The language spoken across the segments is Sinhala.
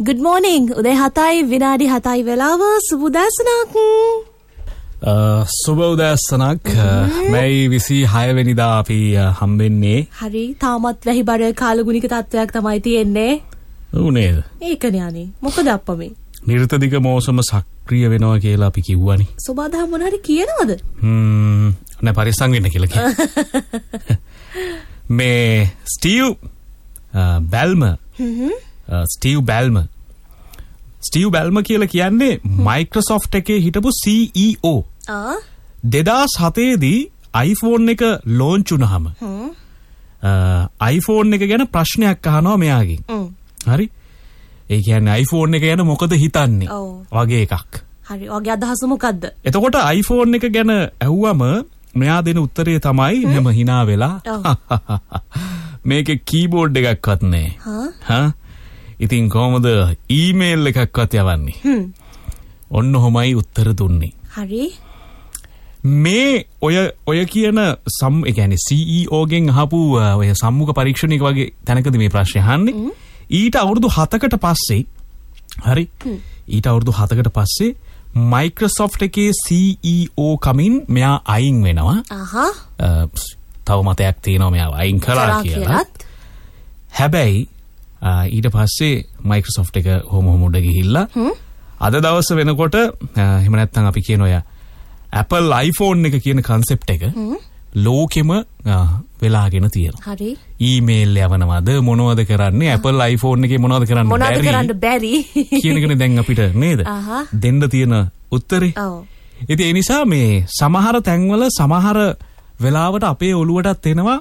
Good morning. උදේ 7යි විනාඩි 7යි වෙලාව සුබ උදෑසනක්. සුබ උදෑසනක්. මැයි 26 වෙනිදා අපි හම්බෙන්නේ. හරි. තාමත් වැහිබර කාලගුණික තත්වයක් තමයි තියෙන්නේ. ඔව් නේද? ඒකනේ අනේ. මොකද අප්පා මේ? නිර්තදික මෝසම සක්‍රිය වෙනවා කියලා අපි කිව්වනේ. සෝබාදා මොන හරි කියනවද? නෑ පරිස්සම් වෙන්න කියලා කිව්වා. මේ ස්ටීව් බැල්මර් ස්ටීව් බැල්මර් කියලා කියන්නේ Microsoft එකේ හිටපු CEO. 2007 දී iPhone එක launch වුණාම iPhone එක ගැන ප්‍රශ්නයක් අහනවා මෙයාගෙන්. හරි? ඒ කියන්නේ iPhone එක ගැන මොකද හිතන්නේ? වගේ එකක්. හරි. ඔයාගේ අදහස මොකද්ද? එතකොට iPhone එක ගැන ඇහුවම මෙයා දෙන උත්තරේ තමයි මෙහෙම hina වෙලා මේකේ කීබෝඩ් එකක්වත් නැහැ. ඉතින් කොහමද ඊමේල් එකක්වත් යවන්නේ? ඔන්න ඔහොමයි උත්තර දුන්නේ. හරි. මේ ඔය කියන ඒ කියන්නේ CEO ගෙන් අහපු ඔය සම්මුඛ පරීක්ෂණයක වගේ තැනකදී මේ ප්‍රශ්නේ අහන්නේ. ඊට අවුරුදු 7කට පස්සේ හරි. ඊට අවුරුදු 7කට පස්සේ Microsoft එකේ CEO කමින් මෙයා අයින් වෙනවා. තව මතයක් තියෙනවා මෙයා අයින් කරා කියලා. හැබැයි ඊට පස්සේ Microsoft එක හොම උඩ ගිහිල්ලා අද දවස් වෙනකොට එහෙම නැත්නම් අපි කියන ඔය Apple iPhone එක කියන concept එක ලෝකෙම වෙලාගෙන තියෙනවා. හරි. ඊමේල් යවනවද මොනවද කරන්නේ Apple iPhone එකේ මොනවද කරන්න බැරි කියන එකනේ දැන් අපිට නේද දෙන්න තියෙන උත්තරේ. ඔව්. ඉතින් ඒ නිසා මේ සමහර තැන්වල සමහර වෙලාවට අපේ ඔළුවටත් එනවා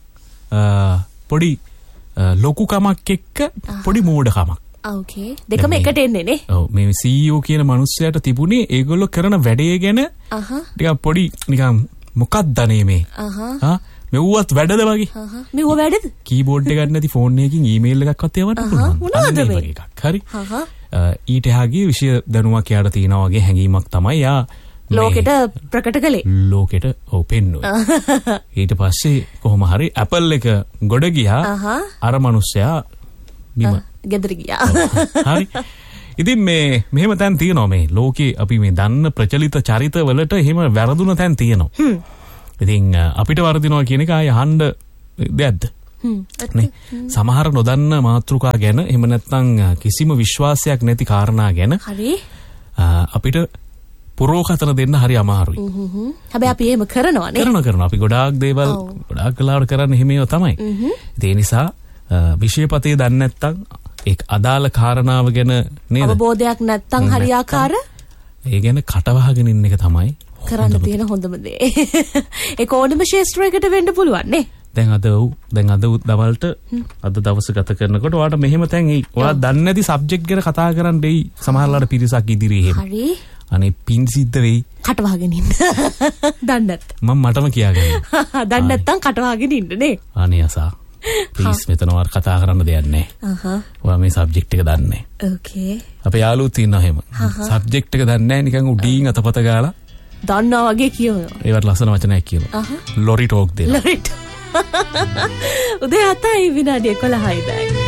පොඩි ලොකු කමක් එක්ක පොඩි මෝඩකමක්. ඕකේ. දෙකම එකට එන්නේ නේ. ඔව් මේ CEO කියන මිනිස්සයාට තිබුණේ ඒගොල්ලෝ කරන වැඩේ ගැන ටිකක් පොඩි නිකන් මොකක්ද අනේ මේ? මෙව්වත් වැඩද වගේ. මෙව්ව වැඩද? කීබෝඩ් එකක් නැති ෆෝන් එකකින් ඊමේල් එකක්වත් යවන්න පුළුවන්. මොනවද මේ? එකක්. හරි. ඊට එහාගේ විෂය දැනුමක් යාට තියෙනවා වගේ හැඟීමක් තමයි යා ලෝකෙට ප්‍රකට කළේ. ලෝකෙට පෙන්නුවේ. ඊට පස්සේ කොහොම හරි Apple එක ගොඩ ගියා. අර මිනිස්සයා බිම ගෙදර ගියා. හරි. ඉතින් මෙහෙම තැන් තියෙනවා මේ ලෝකේ අපි මේ දන්න ප්‍රචලිත චරිත වලට එහෙම වැරදුන තැන් තියෙනවා. ඉතින් අපිට වරදිනවා කියන එක ආය අහන්න දෙයක්ද? නේ. සමහර නොදන්න මාතෘකා ගැන එහෙම නැත්නම් කිසිම විශ්වාසයක් නැති කාරණා ගැන හරි. අපිට පුරෝකතන දෙන්න හරි අමාරුයි. හැබැයි අපි එහෙම කරනවානේ. කරනවා. අපි ගොඩාක් දේවල් ගොඩාක් කලාවට කරන්නේ එහෙම ඒවා තමයි. ඒ නිසා විෂයපතේ දන්නේ නැත්නම් ඒක අදාළ කාරණාව ගැන නේද? අවබෝධයක් නැත්නම් හරියාකාර ඒ ගැන කටවහගෙන ඉන්න එක තමයි කරන්න තියෙන හොඳම දේ. ඒක ඕනම ශාස්ත්‍රයකට වෙන්න පුළුවන් නේ. දැන් අද දවල්ට අද දවස ගත කරනකොට ඔයාලට මෙහෙම තැන් ඔයාලා දන්නේ නැති සබ්ජෙක්ට් ගැන කතා කරන්න දෙයි සමහරලාට පිරිසක් ඉදිරියේ එහෙම. හරි. අනේ පින් සිද්ධ වෙයි. කටවහගෙන ඉන්න. දන්නේ නැත්. මටම කියාගන්න. දන්නේ නැත්නම් කටවහගෙන ඉන්න නේ. අනේ අසා. ප්ලීස් මෙතන වාර කතා කරන්න දෙයක් නැහැ. ඔයා මේ සබ්ජෙක්ට් එක දන්නේ නැහැ. ඕකේ. අපේ යාළුවෝ ඉන්නවා එහෙම. සබ්ජෙක්ට් එක දන්නේ නැහැ නිකන් උඩින් අතපත ගාලා. දන්නා වගේ කියනවා. ඒවට ලස්සන වචනයක් කියනවා. ලොරි ටෝක් දෙනවා. ලොරි. උදේ 7යි විනාඩි 11යි දැන්.